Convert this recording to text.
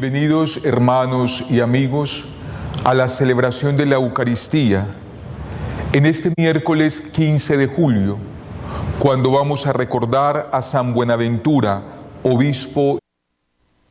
Bienvenidos, hermanos y amigos, a la celebración de la Eucaristía en este miércoles 15 de julio, cuando vamos a recordar a San Buenaventura, obispo